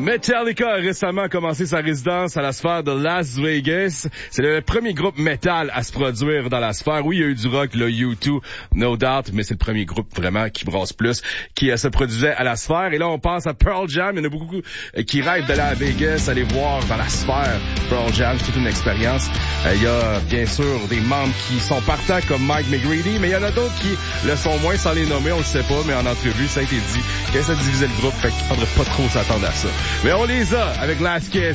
Metallica a récemment commencé sa résidence à la sphère de Las Vegas. C'est le premier groupe metal à se produire dans la sphère. Oui, il y a eu du rock, le U2, no doubt, mais c'est le premier groupe vraiment qui brasse plus, qui se produisait à la sphère. Et là, on pense à Pearl Jam. Il y en a beaucoup qui rêvent d'aller à Vegas, aller voir dans la sphère Pearl Jam. C'est toute une expérience. Il y a bien sûr des membres qui sont partants comme Mike McGready, mais il y en a d'autres qui le sont moins sans les nommer, on le sait pas, mais en entrevue, ça a été dit que ça divisait le groupe, fait qu'il faudrait pas trop s'attendre à ça. Mais on les a avec Last Kiss.